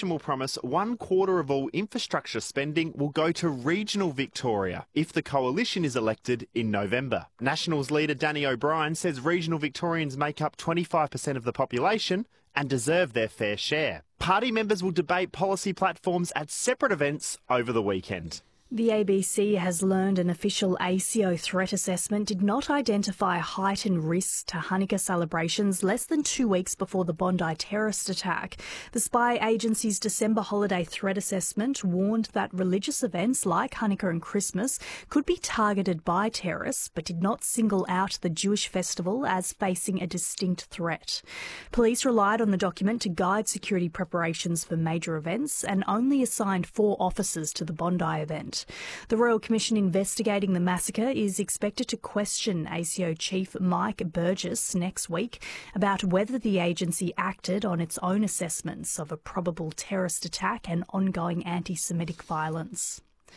coalition will promise 1/4 of all infrastructure spending will go to regional Victoria if the coalition is elected in November. Nationals leader Danny O'Brien says regional Victorians make up 25% of the population and deserve their fair share. Party members will debate policy platforms at separate events over the weekend. The ABC has learned an official ASIO threat assessment did not identify heightened risks to Hanukkah celebrations less than 2 weeks before the Bondi terrorist attack. The spy agency's December holiday threat assessment warned that religious events like Hanukkah and Christmas could be targeted by terrorists, but did not single out the Jewish festival as facing a distinct threat. Police relied on the document to guide security preparations for major events and only assigned 4 officers to the Bondi event. The Royal Commission investigating the massacre is expected to question ASIO Chief Mike Burgess next week about whether the agency acted on its own assessments of a probable terrorist attack and ongoing anti-Semitic violence.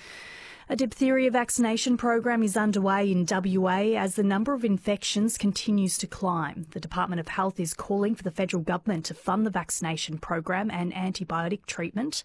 A diphtheria vaccination program is underway in WA as the number of infections continues to climb. The Department of Health is calling for the federal government to fund the vaccination program and antibiotic treatment.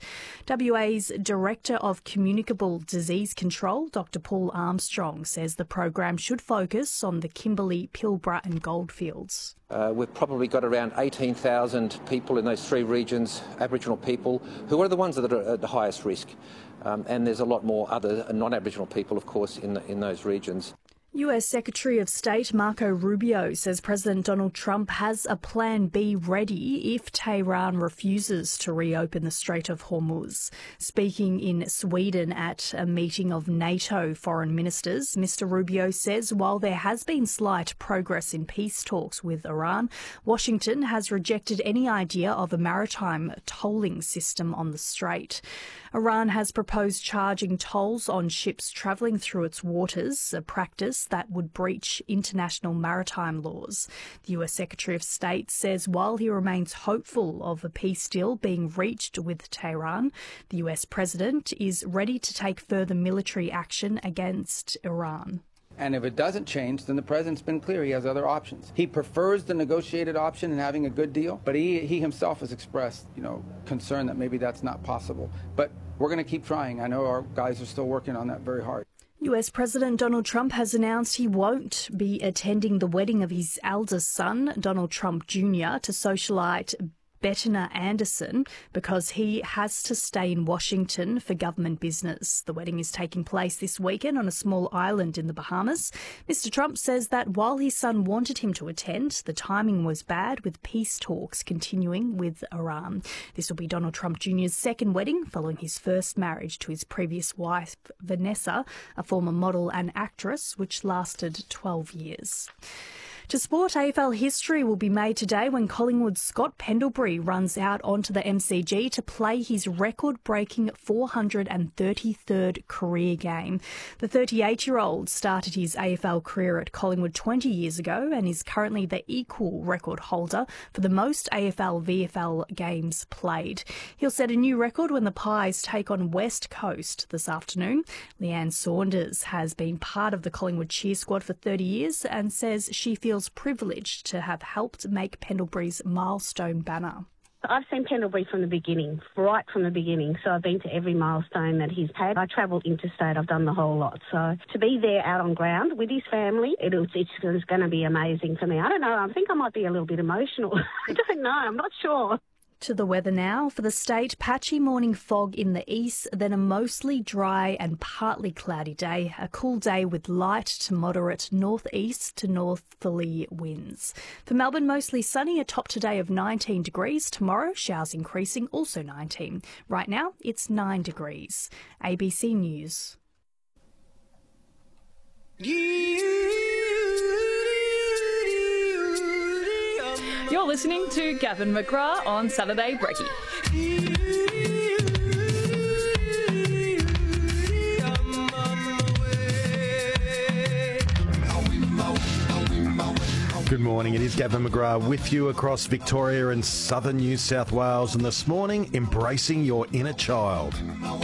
WA's Director of Communicable Disease Control, Dr Paul Armstrong, says the program should focus on the Kimberley, Pilbara and Goldfields. We've probably got around 18,000 people in those 3 regions, Aboriginal people, who are the ones that are at the highest risk. And there's a lot more other non-Aboriginal people, of course, in those regions. US Secretary of State Marco Rubio says President Donald Trump has a plan B ready if Tehran refuses to reopen the Strait of Hormuz. Speaking in Sweden at a meeting of NATO foreign ministers, Mr Rubio says while there has been slight progress in peace talks with Iran, Washington has rejected any idea of a maritime tolling system on the strait. Iran has proposed charging tolls on ships travelling through its waters, a practice that would breach international maritime laws. The US Secretary of State says while he remains hopeful of a peace deal being reached with Tehran, the US President is ready to take further military action against Iran. And if it doesn't change, then the president's been clear he has other options. He prefers the negotiated option and having a good deal, but he himself has expressed, concern that maybe that's not possible. But we're going to keep trying. I know our guys are still working on that very hard. US President Donald Trump has announced he won't be attending the wedding of his eldest son, Donald Trump Jr., to socialite Bettina Anderson because he has to stay in Washington for government business. The wedding is taking place this weekend on a small island in the Bahamas. Mr Trump says that while his son wanted him to attend, the timing was bad with peace talks continuing with Iran. This will be Donald Trump Jr.'s second wedding following his first marriage to his previous wife, Vanessa, a former model and actress, which lasted 12 years. To sport, AFL history will be made today when Collingwood's Scott Pendlebury runs out onto the MCG to play his record-breaking 433rd career game. The 38-year-old started his AFL career at Collingwood 20 years ago and is currently the equal record holder for the most AFL-VFL games played. He'll set a new record when the Pies take on West Coast this afternoon. Leanne Saunders has been part of the Collingwood cheer squad for 30 years and says she feels privileged to have helped make Pendlebury's milestone banner. I've seen Pendlebury from the beginning, right from the beginning. So I've been to every milestone that he's had. I travelled interstate. I've done the whole lot. So to be there out on ground with his family, it's going to be amazing for me. I don't know. I think I might be a little bit emotional. I don't know. I'm not sure. To the weather now. For the state, patchy morning fog in the east, then a mostly dry and partly cloudy day. A cool day with light to moderate northeast to northerly winds. For Melbourne, mostly sunny, a top today of 19 degrees. Tomorrow, showers increasing, also 19. Right now, it's 9 degrees. ABC News. You're listening to Gavin McGrath on Saturday Brekkie. Good morning. It is Gavin McGrath with you across Victoria and southern New South Wales, and this morning, embracing your inner child.